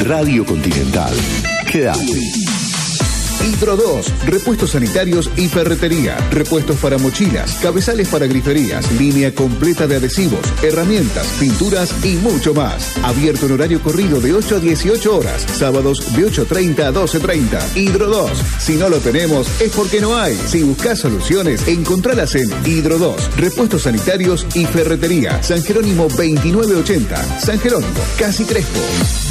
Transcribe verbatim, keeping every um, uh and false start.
Radio Continental. Quédate. Hidro dos, repuestos sanitarios y ferretería, repuestos para mochilas, cabezales para griferías, línea completa de adhesivos, herramientas, pinturas y mucho más. Abierto en horario corrido de ocho a dieciocho horas, sábados de ocho treinta a doce treinta. Hidro dos, si no lo tenemos es porque no hay. Si buscas soluciones, encontralas en Hidro dos, repuestos sanitarios y ferretería, San Jerónimo veintinueve ochenta, San Jerónimo, Casi Crespo.